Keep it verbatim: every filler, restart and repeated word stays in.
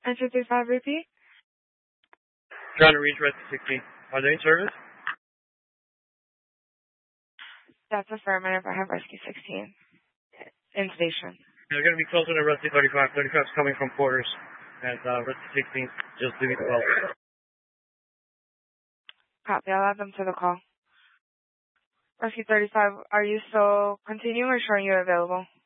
nine two three five, repeat. Trying to reach Rescue sixteen. Are they in service? That's affirmative. I have Rescue sixteen in station. They're going to be closer to Rescue thirty-five. thirty-five is coming from quarters. And uh, Rescue sixteen just leaving twelve. Copy. I'll add them to the call. Rescue thirty-five, are you still continuing or showing you're available?